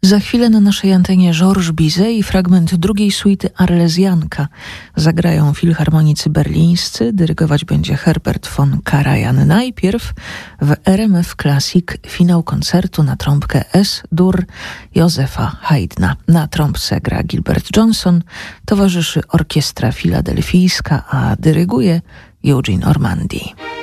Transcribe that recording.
Za chwilę na naszej antenie Georges Bizet i fragment drugiej suity Arlezjanka. Zagrają filharmonicy berlińscy, dyrygować będzie Herbert von Karajan. Najpierw w RMF Classic finał koncertu na trąbkę S-dur Józefa Haydna. Na trąbce gra Gilbert Johnson, towarzyszy Orkiestra Filadelfijska, a dyryguje Eugene Ormandy.